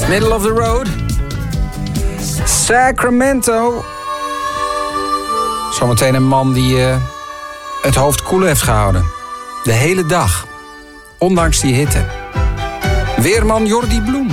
Middle of the road. Sacramento. Zometeen een man die het hoofd koel heeft gehouden. De hele dag. Ondanks die hitte. Weerman Jordi Bloem.